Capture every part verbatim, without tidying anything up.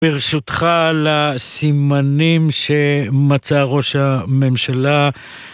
ברשותך לסימנים שמצא ראש הממשלה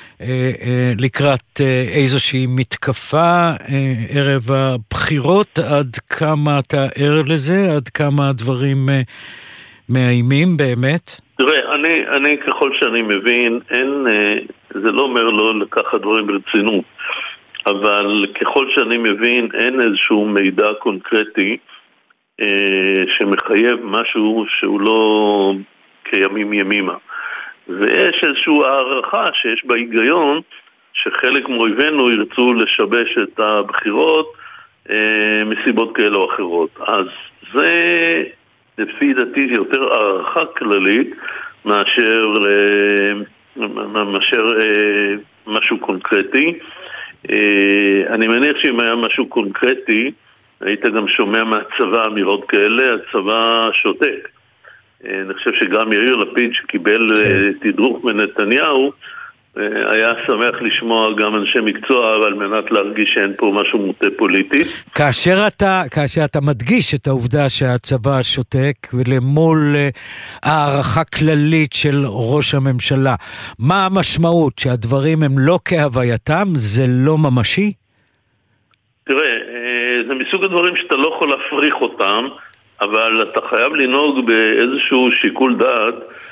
לקראת איזושהי מתקפה ערב הבחירות, עד כמה אתה ער לזה, עד כמה הדברים מאיימים באמת? תראה, אני, אני ככל שאני מבין, אין, זה לא אומר לא לקחת דברים ברצינות, אבל ככל שאני מבין, אין איזשהו מידע קונקרטי שמחייב משהו שהוא לא כימים ימימה. ויש איזושהי הערכה שיש בה היגיון שחלק מאויבינו ירצו לשבש את הבחירות אה, מסיבות כאלה או אחרות. אז זה לפי דעתי יותר הערכה כללית מאשר, אה, מאשר אה, משהו קונקרטי. אה, אני מניח שאם היה משהו קונקרטי היית גם שומע מהצבא אמירות כאלה, הצבא שותק. אני חושב שגם יאיר לפיד שקיבל תדרוך מנתניהו היה שמח לשמוע גם אנשי מקצוע, אבל מנת להרגיש שאין פה משהו מוטה פוליטי. כאשר אתה, כאשר אתה מדגיש את העובדה שהצבא שותק ולמול הערכה כללית של ראש הממשלה, מה המשמעות שהדברים הם לא כהווייתם, זה לא ממשי? תראה, זה מסוג הדברים שאתה לא יכול להפריך אותם, אבל אתה חייב לנהוג באיזשהו שיקול דעת,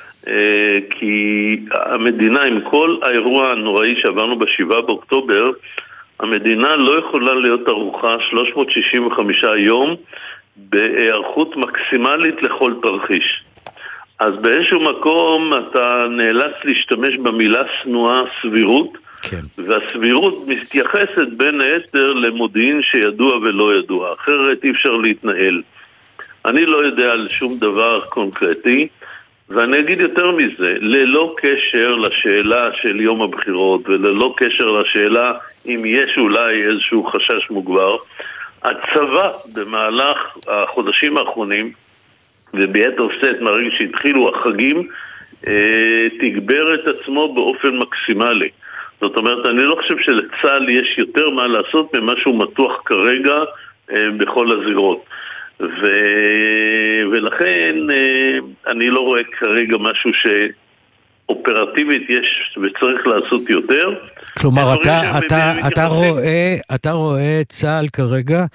כי המדינה, עם כל האירוע הנוראי שעברנו בשבעה באוקטובר, המדינה לא יכולה להיות ערוכה שלוש מאות שישים וחמישה יום בהיערכות מקסימלית לכל תרחיש. אז באיזשהו מקום אתה נאלץ להשתמש במילה סנועה סבירות, כן. והסבירות מתייחסת בין היתר למודיעין שידוע ולא ידוע, אחרת אי אפשר להתנהל. אני לא יודע על שום דבר קונקרטי, ואני אגיד יותר מזה, ללא קשר לשאלה של יום הבחירות, וללא קשר לשאלה אם יש אולי איזשהו חשש מוגבר, הצבא במהלך החודשים האחרונים, וביתר שאת מהרגע שהתחילו החגים, תגבר את עצמו באופן מקסימלי. זאת אומרת, אני לא חושב שלצה"ל יש יותר מה לעשות ממשהו מתוח כרגע בכל הזירות. ו... ולכן אני לא רואה כרגע משהו שאופרטיבית יש וצריך לעשות יותר. כלומר, אתה, אתה, אתה, רואה, אתה רואה צה"ל כרגע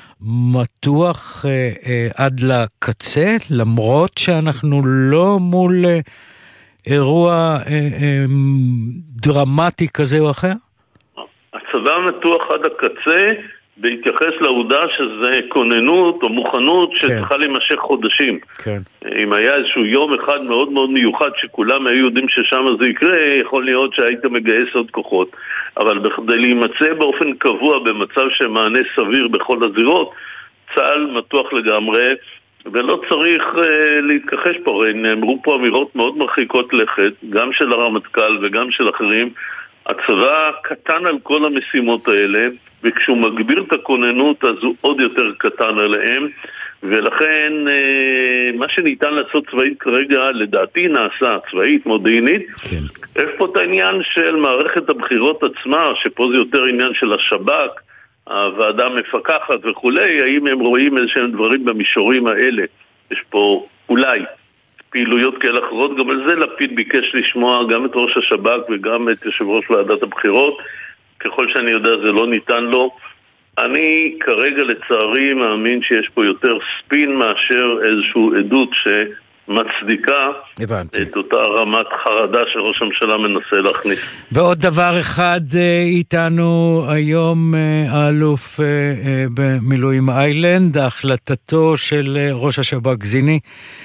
מתוח אה, אה, עד לקצה, למרות שאנחנו לא מול אה, אירוע אה, אה, דרמטי כזה או אחר? הצבא מתוח עד הקצה, בהתייחס לעובדה שזה כוננות או מוכנות שצריכה להימשך חודשים. כן. אם היה איזשהו יום אחד מאוד מאוד מיוחד שכולם היו יודעים ששם זה יקרה, יכול להיות שהיית מגייס עוד כוחות. אבל בכדי להימצא באופן קבוע במצב שמענה סביר בכל הזירות, צה"ל מתוח לגמרי, ולא צריך uh, להתכחש פה. הרי נאמרו פה אמירות מאוד מרחיקות לכת, גם של הרמטכ"ל וגם של אחרים. הצבא קטן על כל המשימות האלה, וכשהוא מגביר את הכוננות אז הוא עוד יותר קטן עליהם, ולכן מה שניתן לעשות צבאית כרגע לדעתי נעשה, צבאית, מודיעינית. כן. יש פה את העניין של מערכת הבחירות עצמה, שפה זה יותר עניין של השב"כ, הוועדה מפקחת וכולי, האם הם רואים איזשהם דברים במישורים האלה. יש פה אולי פעילויות כאלה אחרות, גם על זה לפיד ביקש לשמוע גם את ראש השב"כ וגם את יושב ראש ועדת הבחירות. ככל שאני יודע זה לא ניתן לו. אני כרגע לצערי מאמין שיש פה יותר ספין מאשר איזושהי עדות שמצדיקה הבנתי. את אותה רמת חרדה שראש הממשלה מנסה להכניס. ועוד דבר אחד איתנו היום, האלוף במילואים איילנד, החלטתו של ראש השב"כ זיני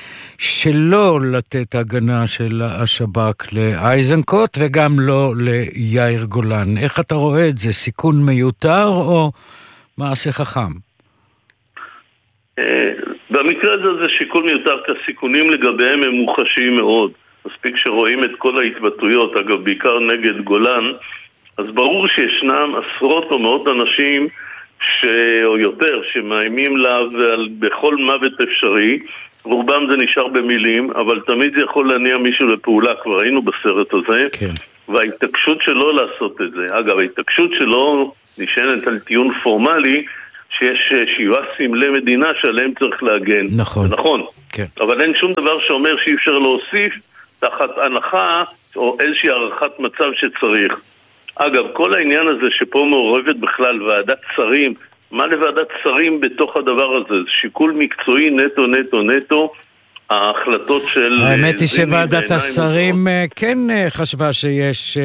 שלא לתת הגנה של השב"כ לאייזנקוט וגם לא ליאיר גולן. איך אתה רואה את זה? סיכון מיותר או מעשה חכם? במקרה הזה זה שיקול מיותר, כי הסיכונים לגביהם הם מוחשיים מאוד. מספיק שרואים את כל ההתבטאויות, אגב בעיקר נגד גולן, אז ברור שישנם עשרות או מאות אנשים ש... או יותר שמאיימים לה ועל... בכל מוות אפשרי. רובם זה נשאר במילים, אבל תמיד זה יכול להניע מישהו לפעולה, כבר היינו בסרט הזה. כן. וההתעקשות שלו לעשות את זה, אגב, ההתעקשות שלו נשענת על טיעון פורמלי, שיש שבעה סמלי מדינה שעליהם צריך להגן. נכון. נכון. כן. אבל אין שום דבר שאומר שאי אפשר להוסיף תחת הנחה או איזושהי הערכת מצב שצריך. אגב, כל העניין הזה שפה מעורבת בכלל ועדת שרים, מה לוועדת שרים בתוך הדבר הזה? זה שיקול מקצועי נטו נטו נטו, ההחלטות של... האמת היא שוועדת השרים כן חשבה שיש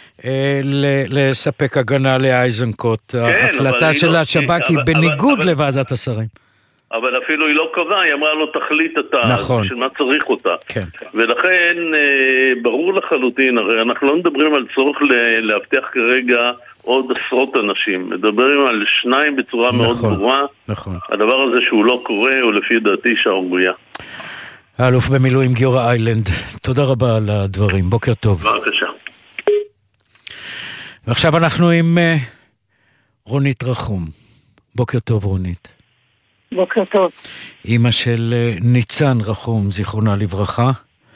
לספק הגנה לאייזנקוט. ההחלטה של השב"כ היא בניגוד לוועדת השרים. אבל אפילו היא לא קבעה, היא אמרה לו תחליט אתה, נכון. של מה צריך אותה. כן. ולכן ברור לחלוטין, הרי אנחנו לא מדברים על צורך להבטיח כרגע עוד עשרות אנשים, מדברים על שניים בצורה נכון, מאוד ברורה. נכון. הדבר הזה שהוא לא קורה, הוא לפי דעתי שערוריה. האלוף במילואים גיורא איילנד, תודה רבה על הדברים, בוקר טוב. בבקשה. ועכשיו אנחנו עם uh, רונית רחום. בוקר טוב רונית. בוקר טוב. אמא של uh, ניצן רחום, זיכרונה לברכה,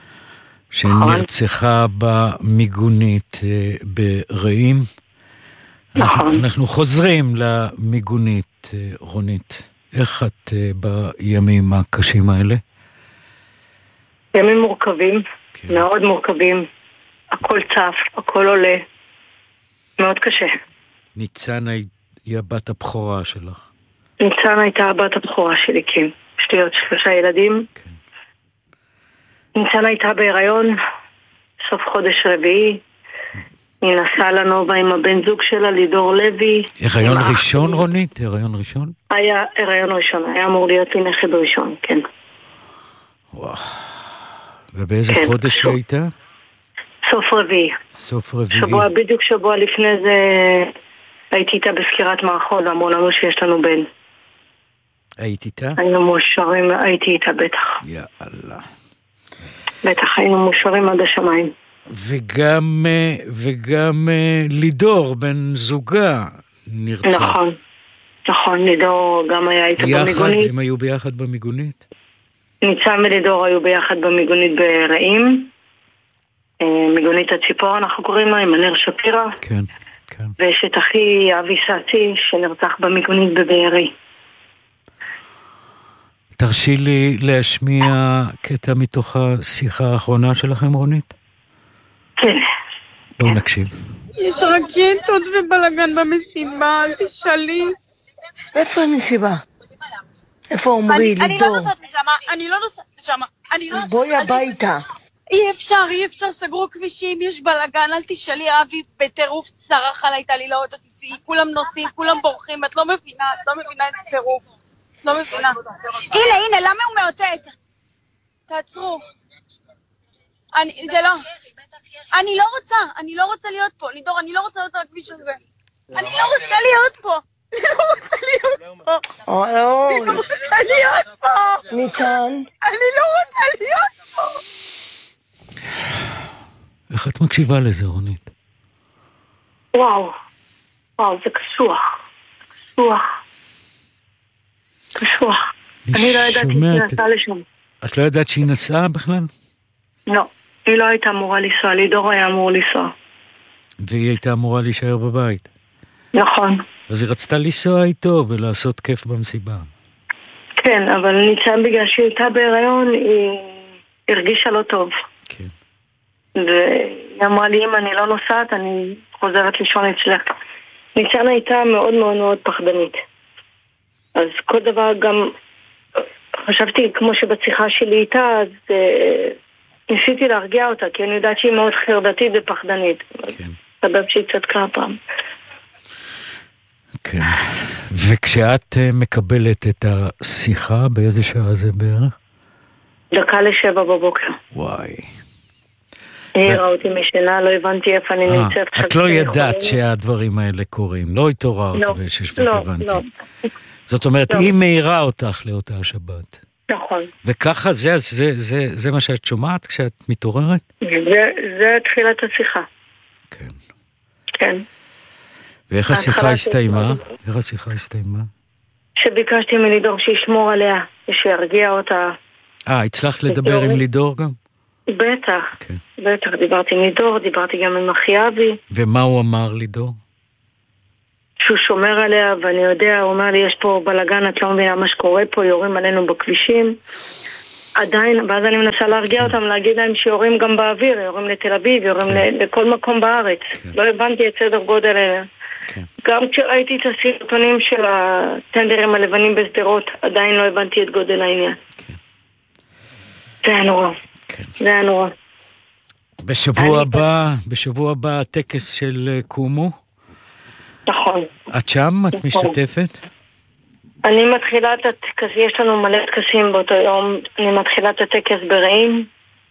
שנרצחה במיגונית uh, ברעים. נכון. אנחנו, אנחנו חוזרים למיגונית, uh, רונית. איך את uh, בימים הקשים האלה? ימים מורכבים, כן. מאוד מורכבים. הכל צף, הכל עולה. מאוד קשה. ניצן היא הבת הבכורה שלך. ניצן הייתה הבת הבכורה שלי, כן. יש לי עוד שלושה ילדים. כן. ניצן הייתה בהיריון, סוף חודש רביעי. היא נסעה לנובה עם הבן זוג שלה, לידור לוי. הריון ראשון, רונית? הריון ראשון? היה הריון ראשון, היה אמור להיות לי נכד ראשון, כן. וואו. ובאיזה כן, חודש שוב. הייתה? סוף רביעי. סוף רביעי. שבוע, בדיוק שבוע לפני זה הייתי איתה בסקירת מערכות, ואמרו לנו שיש לנו בן. היית איתה? היינו מאושרים, הייתי איתה בטח. יאללה. בטח היינו מאושרים עד השמיים. וגם, וגם לידור, בן זוגה, נרצח. נכון, נכון, לידור גם היה איתה יחד, במיגונית. הם היו ביחד במיגונית? ניצן ולידור היו ביחד במיגונית ברעים. מיגונית הציפור אנחנו קוראים לה, עם מניר שפירא. כן, כן. ויש את אחי אבי סאצי שנרצח במיגונית בבארי. תרשי לי להשמיע קטע מתוך השיחה האחרונה שלכם, רונית? כן. בואו נקשיב. יש רקטות ובלגן במסיבה, אל תשאלי. איפה המסיבה? איפה עמרי, לידור? אני לא נוסעת לשמה, אני לא נוסעת לשמה. בואי הביתה. אי אפשר, אי אפשר, סגרו כבישים, יש בלגן, אל תשאלי, אבי בטירוף צרח עליי, תעלי לאוטו, תיסעי, כולם נוסעים, כולם בורחים, את לא מבינה, את לא מבינה איזה טירוף. לא מבינה. הנה, הנה, למה הוא מאותת? תעצרו. אני, זה לא. אני לא רוצה, אני לא רוצה להיות פה, לידור, אני לא רוצה להיות על הכביש הזה. אני לא רוצה להיות פה. אני לא רוצה להיות פה. אוי, אוי. אני לא רוצה להיות פה. ניצן. אני לא רוצה להיות פה. איך את מקשיבה לזה, רונית? וואו, וואו, זה קשוח. קשוח. קשוח. אני לא יודעת שהיא נסעה לשם. את לא יודעת שהיא נסעה בכלל? לא, היא לא הייתה אמורה לנסוע, לידור היה אמור לנסוע. והיא הייתה אמורה להישאר בבית. נכון. אז היא רצתה לנסוע איתו ולעשות כיף במסיבה. כן, אבל ניצן בגלל שהיא הייתה בהיריון, היא הרגישה לא טוב. כן. והיא אמרה לי, אם אני לא נוסעת, אני חוזרת לישון אצלך. ניצן הייתה מאוד מאוד מאוד פחדנית. אז כל דבר גם, חשבתי כמו שבשיחה שלי איתה, אז אה, ניסיתי להרגיע אותה, כי אני יודעת שהיא מאוד חרדתית ופחדנית. כן. סבב שהיא צדקה הפעם. כן. וכשאת uh, מקבלת את השיחה, באיזה שעה זה בערך? דקה לשבע בבוקר. וואי. היא הראה אותי משנה, לא הבנתי איפה אני נמצאת. את לא ידעת שהדברים האלה קורים, לא התעוררת בשש והבנתי. לא, לא. זאת אומרת, היא מהירה אותך לאותה השבת. נכון. וככה זה, זה, זה, זה מה שאת שומעת כשאת מתעוררת? זה, זה תחילת השיחה. כן. כן. ואיך השיחה הסתיימה? איך השיחה הסתיימה? שביקשתי מלידור שישמור עליה, ושירגיע אותה. אה, הצלחת לדבר עם לידור גם? בטח, בטח, דיברתי עם לידור, דיברתי גם עם אחי אבי. ומה הוא אמר לידור? שהוא שומר עליה, ואני יודע, הוא אומר לי, יש פה בלגן, את לא מבינה מה שקורה פה, יורים עלינו בכבישים. עדיין, ואז אני מנסה להרגיע אותם, להגיד להם שיורים גם באוויר, יורים לתל אביב, יורים לכל מקום בארץ. לא הבנתי את סדר גודל אלה. גם כשראיתי את הסרטונים של הטנדרים הלבנים בסדרות, עדיין לא הבנתי את גודל העניין. זה היה נורא. זה היה נורא. בשבוע הבא, בשבוע הבא הטקס של קומו? נכון. את שם? את משתתפת? אני מתחילה את הטקס, יש לנו מלא טקסים באותו יום, אני מתחילה את הטקס ברעים.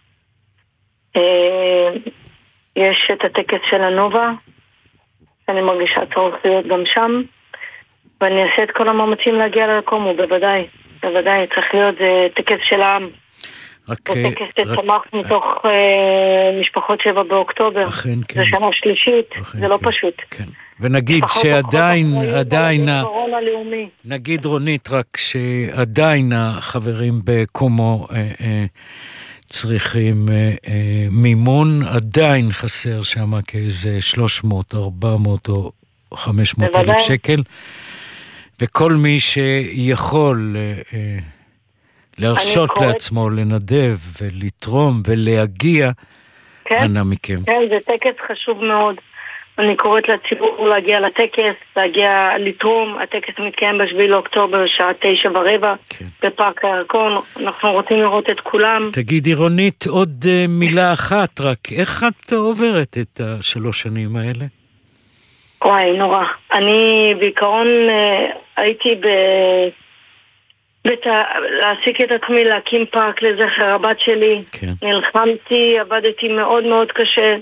יש את הטקס של הנובה, אני מרגישה צורך להיות גם שם, ואני אעשה את כל המאמצים להגיע לקומו, בוודאי, בוודאי, צריך להיות זה טקס של העם. זה טקס שצמח מתוך משפחות שבע באוקטובר, זה שנה שלישית, זה לא פשוט. ונגיד שעדיין, עדיין, נגיד רונית רק שעדיין החברים בקומו צריכים מימון, עדיין חסר שם כאיזה שלוש מאות, ארבע מאות או חמש מאות אלף שקל, וכל מי שיכול להרשות לעצמו לנדב ולתרום ולהגיע, אנא מכם. כן, זה טקס חשוב מאוד. אני קוראת לציבור להגיע לטקס, להגיע לתרום. הטקס מתקיים בשביעי לאוקטובר, שעה תשע ורבע, בפארק הירקון. אנחנו רוצים לראות את כולם. תגידי רונית, עוד מילה אחת רק, איך את עוברת את השלוש שנים האלה? וואי, נורא. אני בעיקרון הייתי ב... בת... להעסיק את עצמי, להקים פארק לזכר הבת שלי. כן. נלחמתי, עבדתי מאוד מאוד קשה.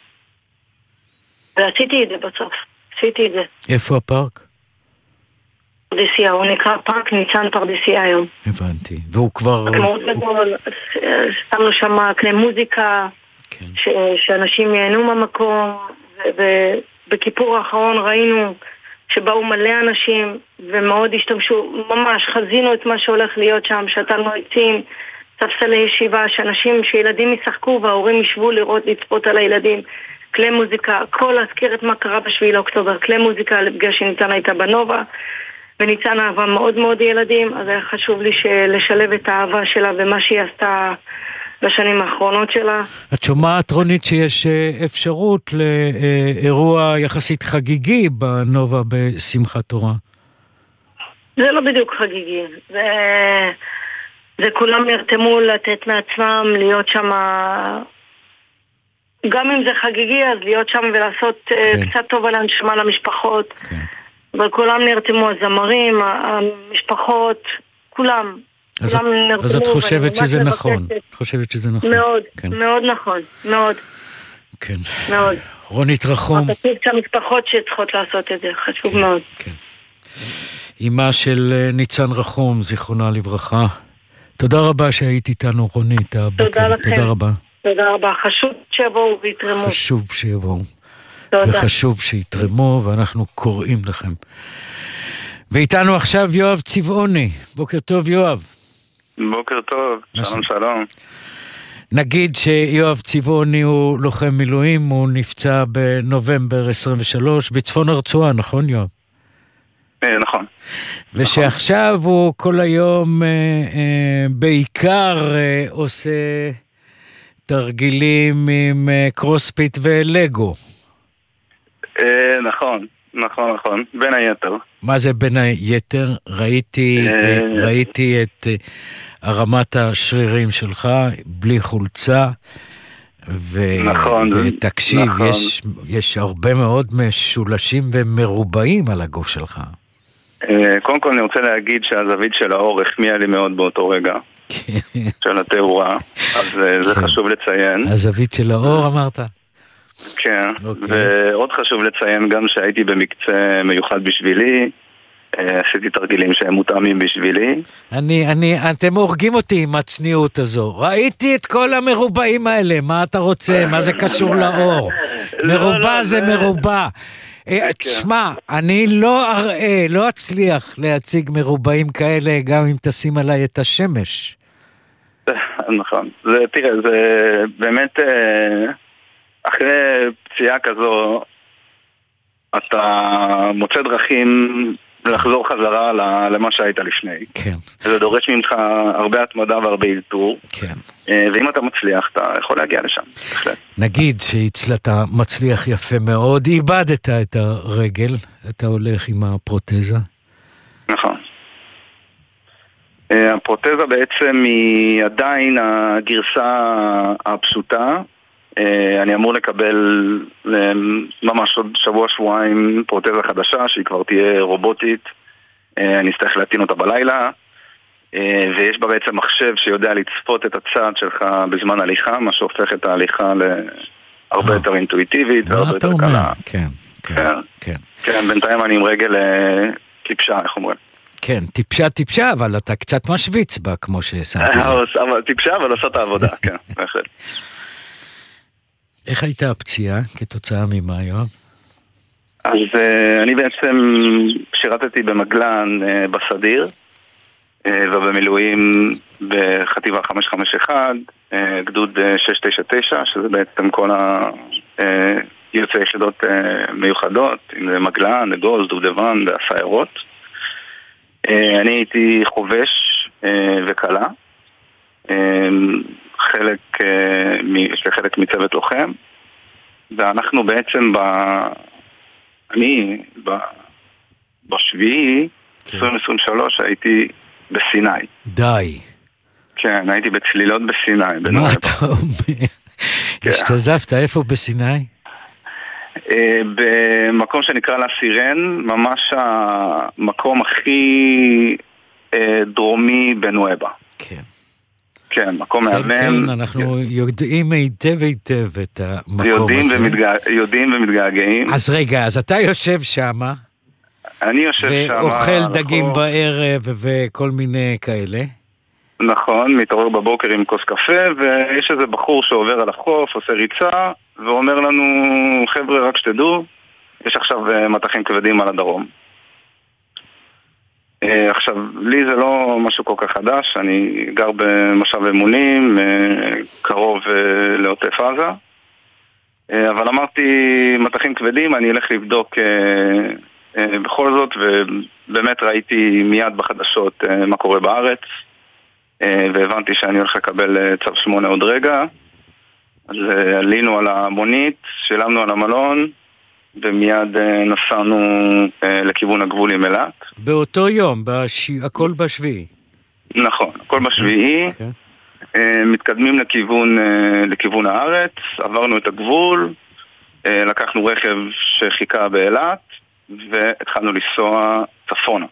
ועשיתי את זה בסוף, עשיתי את זה. איפה הפארק? פרדסיה, הוא נקרא פארק ניצן פרדסיה היום. הבנתי, והוא כבר... מאוד גדול, שמנו שם כלי מוזיקה, כן. ש... שאנשים ייהנו מהמקום, ובכיפור האחרון ראינו שבאו מלא אנשים, ומאוד השתמשו, ממש חזינו את מה שהולך להיות שם, שתלנו עצים, ספסלי ישיבה, שאנשים, שילדים ישחקו וההורים ישבו לראות, לצפות על הילדים. כלי מוזיקה, הכל להזכיר את מה קרה בשביעי לאוקטובר, כלי מוזיקה לפגש שניצן הייתה בנובה, וניצן אהבה מאוד מאוד ילדים, אז היה חשוב לי לשלב את האהבה שלה ומה שהיא עשתה בשנים האחרונות שלה. את שומעת רונית שיש אפשרות לאירוע יחסית חגיגי בנובה בשמחת תורה? זה לא בדיוק חגיגי, זה, זה כולם נרתמו לתת מעצמם, להיות שם... גם אם זה חגיגי, אז להיות שם ולעשות כן. קצת טוב על הנשמה למשפחות. כן. אבל כולם נרתמו, הזמרים, המשפחות, כולם. אז, כולם את, נרתמו, אז את חושבת שזה נכון. את חושבת שזה נכון. מאוד, כן. מאוד נכון, מאוד. כן. מאוד. רונית רחום. את חושבת שהמשפחות שצריכות לעשות את זה, חשוב כן, מאוד. כן. אמא של ניצן רחום, זיכרונה לברכה. תודה רבה שהיית איתנו רונית. תודה לכם. תודה רבה. תודה רבה, חשוב שיבואו ויתרמו. חשוב שיבואו. וחשוב שיתרמו, ואנחנו קוראים לכם. ואיתנו עכשיו יואב צבעוני. בוקר טוב יואב. בוקר טוב, שלום שלום. נגיד שיואב צבעוני הוא לוחם מילואים, הוא נפצע בנובמבר עשרים ושלוש בצפון הרצועה, נכון יואב? נכון. ושעכשיו הוא כל היום אה, אה, בעיקר אה, עושה... תרגילים עם קרוספיט ולגו. נכון, נכון, נכון, בין היתר. מה זה בין היתר? ראיתי, ראיתי את הרמת השרירים שלך בלי חולצה, ותקשיב, יש, יש הרבה מאוד משולשים ומרובעים על הגוף שלך. קודם כל אני רוצה להגיד שהזווית של האור החמיאה לי מאוד באותו רגע. של התאורה, אז זה חשוב לציין. הזווית של האור אמרת? כן, ועוד חשוב לציין גם שהייתי במקצה מיוחד בשבילי, עשיתי תרגילים שהם מותאמים בשבילי. אני, אני, אתם הורגים אותי עם הצניעות הזו. ראיתי את כל המרובעים האלה, מה אתה רוצה? מה זה קשור לאור? מרובע זה מרובע. תשמע, אני לא אראה, לא אצליח להציג מרובעים כאלה גם אם תשים עליי את השמש. נכון. זה, תראה, זה באמת אחרי פציעה כזו אתה מוצא דרכים לחזור חזרה למה שהיית לפני. כן. זה דורש ממך הרבה התמדה והרבה אלתור. כן. ואם אתה מצליח, אתה יכול להגיע לשם. נגיד שהצלת מצליח יפה מאוד, איבדת את הרגל, אתה הולך עם הפרוטזה. נכון. הפרוטזה בעצם היא עדיין הגרסה הפשוטה. אני אמור לקבל ממש עוד שבוע שבועיים פרוטזה חדשה שהיא כבר תהיה רובוטית. אני אצטרך להטעין אותה בלילה, ויש בה בעצם מחשב שיודע לצפות את הצעד שלך בזמן הליכה, מה שהופך את ההליכה להרבה יותר אינטואיטיבית והרבה יותר קלה. כן, כן, כן. כן, בינתיים אני עם רגל טיפשה, איך אומרים? כן, טיפשה טיפשה, אבל אתה קצת משוויץ בה, כמו ששמתי לב. טיפשה, אבל עושה את העבודה, כן, בהחלט. איך הייתה הפציעה כתוצאה ממה, יואב? אז אני בעצם שירתתי במגלן בסדיר, ובמילואים בחטיבה חמש חמש אחת, גדוד שש תשע תשע, שזה בעצם כל היוצאי יחידות מיוחדות, אם זה מגלן, אגוז, דובדבן והסיירות. אני הייתי חובש וקלה, חלק, חלק מצוות לוחם, ואנחנו בעצם ב... אני ב... בשביעי עשרים עשרים ושלוש הייתי בסיני. די. כן, הייתי בצלילות בסיני. מה אתה אומר? השתזפת, איפה בסיני? במקום שנקרא לה סירן, ממש המקום הכי דרומי בנואבה. כן. כן, מקום מהמם. כן, אנחנו יודעים היטב היטב את המקום הזה. יודעים ומתגעגעים. אז רגע, אז אתה יושב שם. אני יושב שם. ואוכל דגים בערב וכל מיני כאלה. נכון, מתעורר בבוקר עם כוס קפה, ויש איזה בחור שעובר על החוף, עושה ריצה, ואומר לנו, חבר'ה, רק שתדעו, יש עכשיו מטחים כבדים על הדרום. עכשיו, לי זה לא משהו כל כך חדש, אני גר במשאב אמונים, קרוב לעוטף עזה, אבל אמרתי, מטחים כבדים, אני אלך לבדוק בכל זאת, ובאמת ראיתי מיד בחדשות מה קורה בארץ, והבנתי שאני הולך לקבל צו שמונה עוד רגע. אז עלינו על המונית, שילמנו על המלון, ומיד נסענו לכיוון הגבול עם אילת. באותו יום, בש... הכל בשביעי. נכון, הכל בשביעי. Okay. מתקדמים לכיוון, לכיוון הארץ, עברנו את הגבול, לקחנו רכב שחיכה באילת, והתחלנו לנסוע צפונה.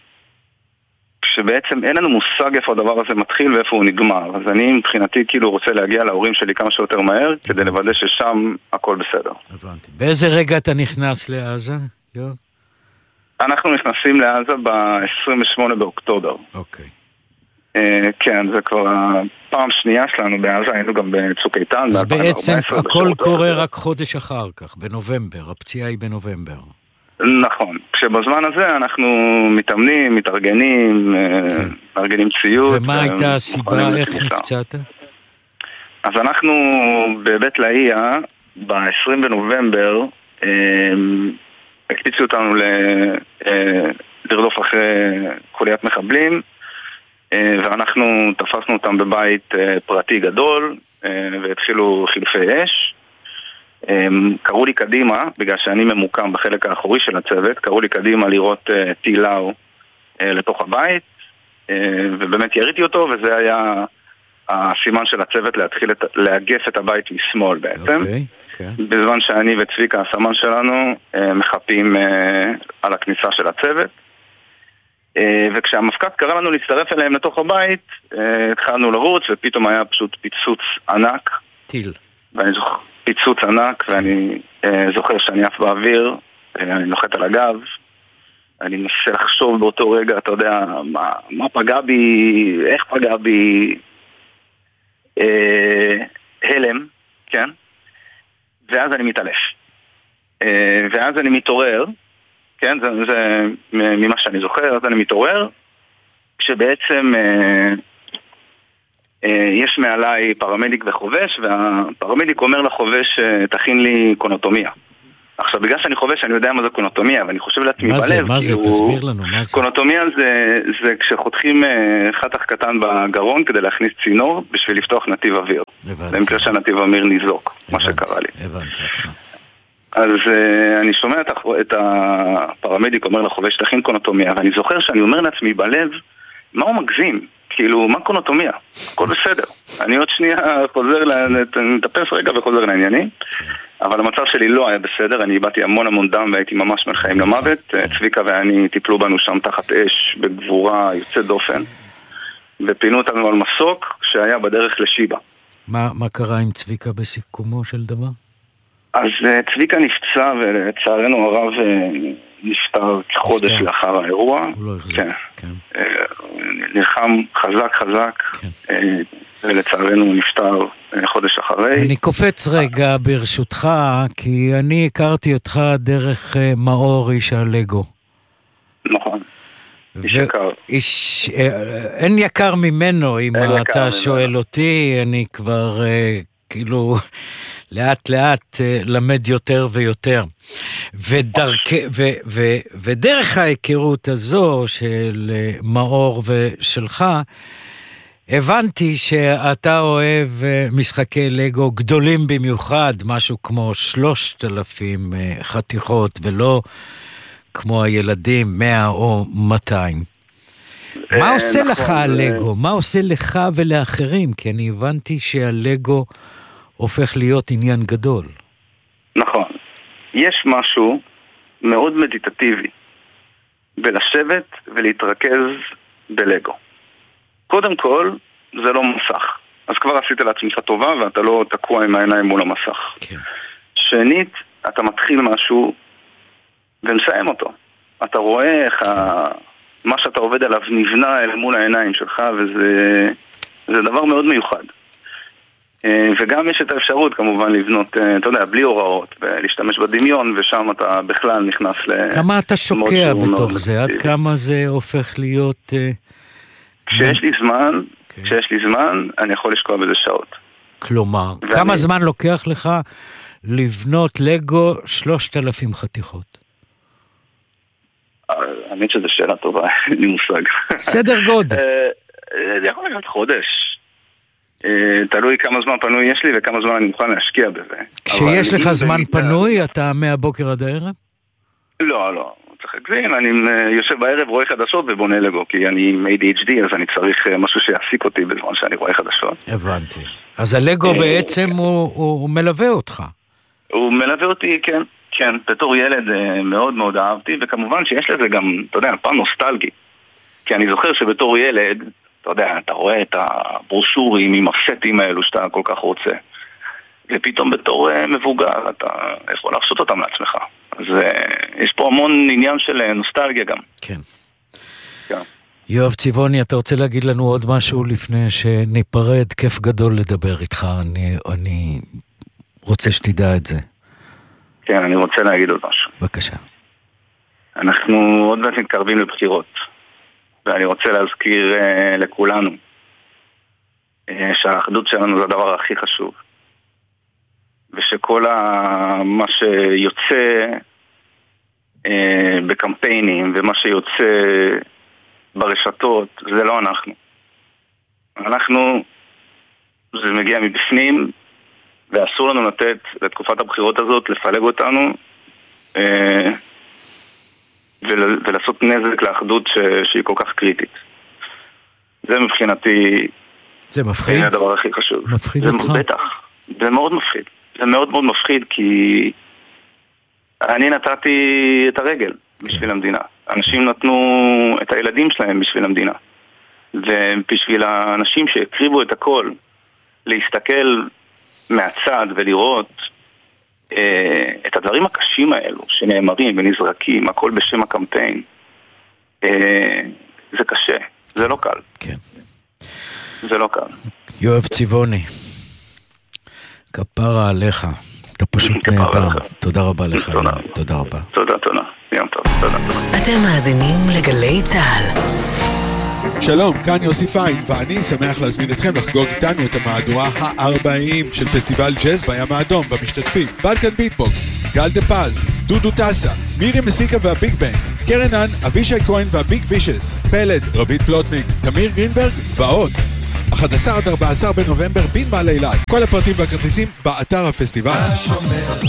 שבעצם אין לנו מושג איפה הדבר הזה מתחיל ואיפה הוא נגמר. אז אני מבחינתי כאילו רוצה להגיע להורים שלי כמה שיותר מהר, כדי לוודא ששם הכל בסדר. הבנתי. באיזה רגע אתה נכנס לעזה? יוב? אנחנו נכנסים לעזה ב-עשרים ושמונה באוקטובר. אוקיי. כן, זה כבר הפעם שנייה שלנו בעזה, היינו גם בצוק איתן. אז בעצם הכל קורה רק חודש אחר כך, בנובמבר, הפציעה היא בנובמבר. נכון, כשבזמן הזה אנחנו מתאמנים, מתארגנים, מארגנים ציוד. ומה הייתה הסיבה, איך נפצעת? אז אנחנו בבית לאיה, ב-עשרים בנובמבר, הקפיצו אותנו לרדוף אחרי חוליית מחבלים, ואנחנו תפסנו אותם בבית פרטי גדול, והתחילו חילופי אש. קראו לי קדימה, בגלל שאני ממוקם בחלק האחורי של הצוות, קראו לי קדימה לראות טילאו לתוך הבית, ובאמת יריתי אותו, וזה היה הסימן של הצוות להתחיל לאגף את הבית משמאל בעצם. Okay, okay. בזמן שאני וצביקה, הסמן שלנו, מחפים על הכניסה של הצוות. וכשהמפקד קרא לנו להצטרף אליהם לתוך הבית, התחלנו לרוץ, ופתאום היה פשוט פיצוץ ענק. טיל. ואני זוכר, פיצוץ ענק, ואני זוכר שאני עף באוויר, אני נוחת על הגב, אני מנסה לחשוב באותו רגע, אתה יודע, מה, מה פגע בי, איך פגע בי, אה, הלם, כן? ואז אני מתעלף. אה, ואז אני מתעורר, כן? זה, זה ממה שאני זוכר, אז אני מתעורר, כשבעצם אה, אה, יש מעליי פרמדיק וחובש, והפרמדיק אומר לחובש, תכין לי קונוטומיה. עכשיו, בגלל שאני חובש, אני יודע מה זה קונוטומיה, ואני חושב לעצמי בלב. מה זה? מה זה? תסביר לנו, מה זה? קונוטומיה זה, זה כשחותכים חתך קטן בגרון כדי להכניס צינור בשביל לפתוח נתיב אוויר. במקרה שהנתיב אוויר ניזוק, מה שקרה לי. הבנתי אותך. אז uh, אני שומע את, את הפרמדיק אומר לחובש תכין קונוטומיה, ואני זוכר שאני אומר לעצמי בלב, מה הוא מגזים? כאילו, מה קונוטומיה? הכל בסדר. אני עוד שנייה חוזר, נתפס רגע וחוזר לענייני, אבל המצב שלי לא היה בסדר, אני איבדתי המון המון דם והייתי ממש בין חיים למוות. צביקה ואני טיפלו בנו שם תחת אש בגבורה יוצאת דופן, ופינו אותנו על מסוק שהיה בדרך לשיבה. מה, מה קרה עם צביקה בסיכומו של דבר? אז צביקה נפצע ולצערנו הרב נפטר חודש לאחר האירוע. הוא לא החזיק, כן. כן. נלחם חזק חזק, כן. ולצערנו נפטר חודש אחרי. אני קופץ רגע ברשותך, כי אני הכרתי אותך דרך מאור איש הלגו. נכון. איש יקר. איש, אין יקר ממנו, אם אתה שואל אותי, אני כבר כאילו לאט לאט למד יותר ויותר. ודרך, ו, ו, ודרך ההיכרות הזו של מאור ושלך, הבנתי שאתה אוהב משחקי לגו גדולים במיוחד, משהו כמו שלושת אלפים חתיכות, ולא כמו הילדים מאה או מאתיים. מה עושה לך הלגו? מה עושה לך ולאחרים? כי אני הבנתי שהלגו הופך להיות עניין גדול. נכון. יש משהו מאוד מדיטטיבי בלשבת ולהתרכז בלגו. קודם כל, זה לא מסך. אז כבר עשית לעצמך טובה ואתה לא תקוע עם העיניים מול המסך. כן. שנית, אתה מתחיל משהו ומסיים אותו. אתה רואה איך ה... מה שאתה עובד עליו נבנה אל מול העיניים שלך, וזה זה דבר מאוד מיוחד. וגם יש את האפשרות כמובן לבנות, אתה יודע, בלי הוראות, ולהשתמש בדמיון, ושם אתה בכלל נכנס ל... כמה אתה שוקע בתוך זה? עד כמה זה הופך להיות... כשיש לי זמן, כשיש לי זמן, אני יכול לשקוע בזה שעות. כלומר, כמה זמן לוקח לך לבנות לגו שלושת אלפים חתיכות? האמת שזו שאלה טובה, אין לי מושג. סדר גודל. זה יכול להיות חודש. תלוי כמה זמן פנוי יש לי וכמה זמן אני מוכן להשקיע בזה. כשיש לך זמן פנוי, אתה מהבוקר עד הערב? לא, לא. צריך להגזים, אני יושב בערב, רואה חדשות ובונה לגו, כי אני עם איי די אייץ' די, אז אני צריך משהו שיעסיק אותי בזמן שאני רואה חדשות. הבנתי. אז הלגו בעצם הוא מלווה אותך. הוא מלווה אותי, כן. כן, בתור ילד מאוד מאוד אהבתי, וכמובן שיש לזה גם, אתה יודע, פעם נוסטלגי. כי אני זוכר שבתור ילד, אתה יודע, אתה רואה את הברושורים עם הסטים האלו שאתה כל כך רוצה. ופתאום בתור מבוגר אתה יכול לעשות אותם לעצמך. אז יש פה המון עניין של נוסטלגיה גם. כן. כן. יואב צבעוני, אתה רוצה להגיד לנו עוד משהו לפני שניפרד? כיף גדול לדבר איתך, אני, אני רוצה שתדע את זה. כן, אני רוצה להגיד עוד משהו. בבקשה. אנחנו עוד מעט מתקרבים לבחירות, ואני רוצה להזכיר uh, לכולנו uh, שהאחדות שלנו זה הדבר הכי חשוב, ושכל ה... מה שיוצא uh, בקמפיינים ומה שיוצא ברשתות זה לא אנחנו. אנחנו, זה מגיע מבפנים, ואסור לנו לתת לתקופת הבחירות הזאת לפלג אותנו אה, ול, ולעשות נזק לאחדות ש, שהיא כל כך קריטית. זה מבחינתי זה מפחיד? זה הדבר הכי חשוב. מפחיד זה אותך? בטח, זה מאוד מפחיד. זה מאוד מאוד מפחיד כי אני נתתי את הרגל בשביל כן. המדינה. אנשים נתנו את הילדים שלהם בשביל המדינה. ובשביל האנשים שהקריבו את הכל להסתכל מהצד ולראות אה, את הדברים הקשים האלו שנאמרים ונזרקים, הכל בשם הקמפיין. אה, זה קשה, זה לא קל. כן. זה לא קל. יואב צבעוני, כפרה עליך. אתה פשוט נהדר. תודה רבה לך. תודה. תודה רבה. תודה, תודה. יום טוב. תודה, תודה. אתם מאזינים לגלי צהל. שלום, כאן יוסי פיין, ואני שמח להזמין אתכם לחגוג איתנו את המהדורה ה-ארבעים של פסטיבל ג'אז בים האדום, במשתתפים בלקן ביטבוקס, גל דה פז, דודו טסה, מירי מסיקה והביג בנד, קרנן, אבישי כהן והביג וישס, פלד, רבית פלוטניק, תמיר גרינברג ועוד. אחד עשר עד ארבעה עשר בנובמבר בין מעלה אילת. כל הפרטים והכרטיסים באתר הפסטיבל.